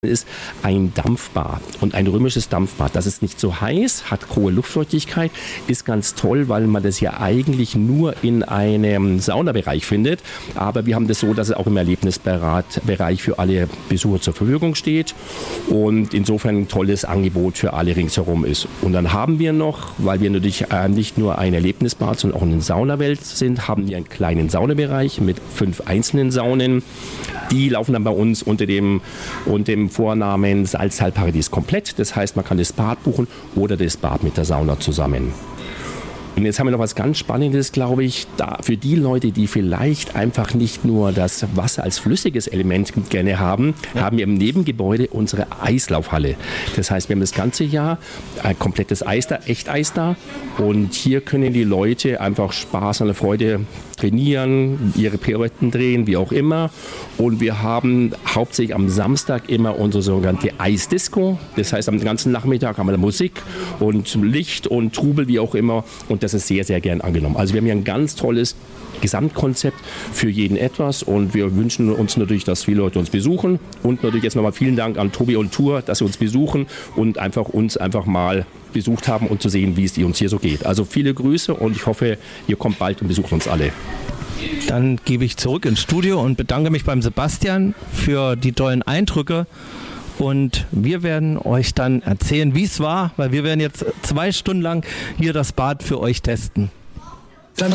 ist ein Dampfbad und ein römisches Dampfbad. Das ist nicht so heiß, hat hohe Luftfeuchtigkeit, ist ganz toll, weil man das ja eigentlich nur in einem Saunabereich findet. Aber wir haben das so, dass es auch im Erlebnisbereich für alle Besucher zur Verfügung steht und insofern ein tolles Angebot für alle ringsherum ist. Und dann haben wir noch, weil wir natürlich nicht nur ein Erlebnisbad, sondern auch eine Saunawelt sind, haben wir einen kleinen Saunabereich mit 5 einzelnen Saunen. Die laufen dann bei uns unter dem Vornamen Salztalparadies komplett. Das heißt, man kann das Bad buchen oder das Bad mit der Sauna zusammen. Und jetzt haben wir noch was ganz Spannendes, glaube ich, da für die Leute, die vielleicht einfach nicht nur das Wasser als flüssiges Element gerne haben, haben wir im Nebengebäude unsere Eislaufhalle. Das heißt, wir haben das ganze Jahr ein komplettes Eis da, Echteis da. Und hier können die Leute einfach Spaß und Freude trainieren, ihre Pirouetten drehen, wie auch immer. Und wir haben hauptsächlich am Samstag immer unsere sogenannte Eisdisco. Das heißt, am ganzen Nachmittag haben wir Musik und Licht und Trubel, wie auch immer. Und das ist sehr, sehr gern angenommen. Also wir haben hier ein ganz tolles Gesamtkonzept für jeden etwas und wir wünschen uns natürlich, dass viele Leute uns besuchen und natürlich jetzt nochmal vielen Dank an Tobi und Tour, dass sie uns besuchen und uns einfach mal besucht haben und zu sehen, wie es uns hier so geht. Also viele Grüße und ich hoffe, ihr kommt bald und besucht uns alle. Dann gebe ich zurück ins Studio und bedanke mich beim Sebastian für die tollen Eindrücke. Und wir werden euch dann erzählen, wie es war, weil wir werden jetzt 2 Stunden lang hier das Bad für euch testen.